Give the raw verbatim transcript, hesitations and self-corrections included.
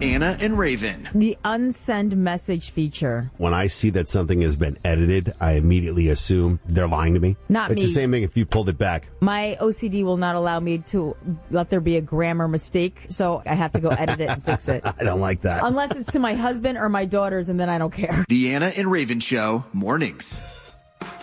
Anna and Raven. The unsend message feature. When I see that something has been edited, I immediately assume they're lying to me. Not it's me. It's the same thing if you pulled it back. My O C D will not allow me to let there be a grammar mistake, so I have to go edit it and fix it. I don't like that. Unless it's to my husband or my daughters, and then I don't care. The Anna and Raven Show, mornings.